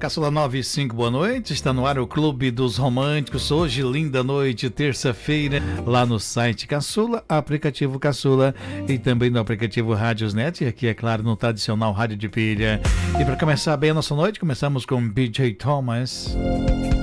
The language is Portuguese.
Caçula 95, boa noite. Está no ar o Clube dos Românticos. Hoje, linda noite, terça-feira, lá no site Caçula, aplicativo Caçula e também no aplicativo Rádiosnet. E aqui, é claro, no tradicional Rádio de Pilha. E para começar bem a nossa noite, começamos com BJ Thomas.